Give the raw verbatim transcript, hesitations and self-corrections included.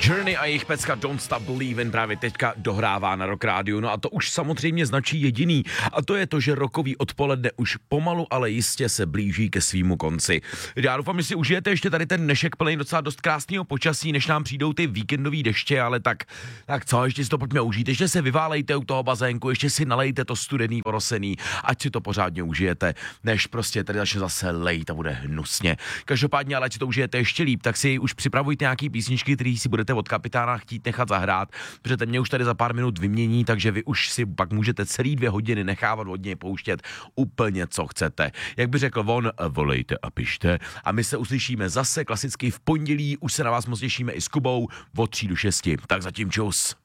Journey a jejich pecka Don't Stop Believin' právě teďka dohrává na Rock Rádiu. No a to už samozřejmě značí jediný. A to je to, že rokový odpoledne už pomalu, ale jistě se blíží ke svýmu konci. Já doufám, že si užijete ještě tady ten dnešek plný docela dost krásného počasí, než nám přijdou ty víkendový deště, ale tak, tak co, ještě si to pojďme užít. Ještě se vyválejte u toho bazénku, ještě si nalejte to studený porosený, ať si to pořádně užijete, než prostě tady začne zase lejt a bude hnusně. Každopádně, ale ať si to užijete ještě líp, tak si už připravujte nějaký písničky, který si budete od kapitána chtít nechat zahrát, protože ten mě už tady za pár minut vymění, takže vy už si pak můžete celý dvě hodiny nechávat od něj pouštět úplně co chcete. Jak by řekl on, volejte a pište. A my se uslyšíme zase klasicky v pondělí, už se na vás moc těšíme i s Kubou od tří do šesti. Tak zatím čus.